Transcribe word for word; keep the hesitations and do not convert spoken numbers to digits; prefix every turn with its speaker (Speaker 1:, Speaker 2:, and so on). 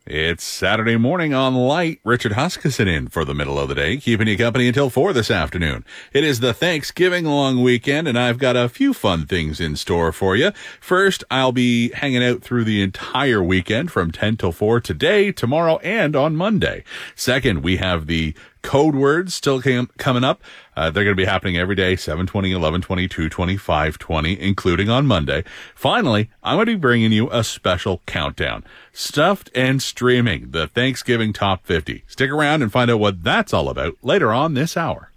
Speaker 1: It's Saturday morning on Light. Richard Huskisson in for the middle of the day, keeping you company until four this afternoon. It is the Thanksgiving long weekend, and I've got a few fun things in store for you. First, I'll be hanging out through the entire weekend from ten till four today, tomorrow, and on Monday. Second, we have the code words still came, coming up. Uh, they're going to be happening every day, seven twenty, eleven twenty, two twenty, five twenty, including on Monday. Finally, I'm going to be bringing you a special countdown. Stuffed and Streaming, the Thanksgiving Top fifty. Stick around and find out what that's all about later on this hour.